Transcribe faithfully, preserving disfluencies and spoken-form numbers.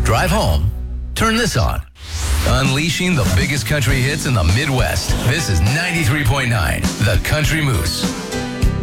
Drive home, turn this on. Unleashing the biggest country hits in the Midwest. This is ninety-three point nine, The Country Moose.